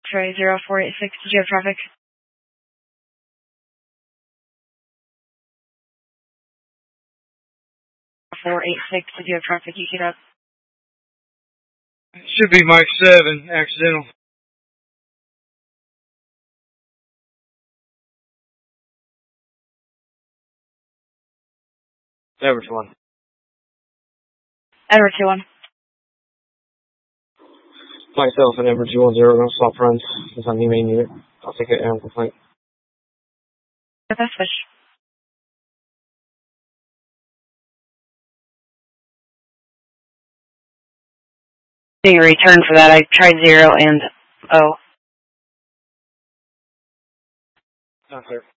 Try 0486, did you have traffic? 486, did you have traffic? You get up. Should be Mike 7, accidental. Edward 1. Edward 2-1. Myself and Edward 210, don't stop friends. Since I'm the main unit. I'll take an animal complaint. That's switch. Being a return for that, I tried 0 and O. Not clear.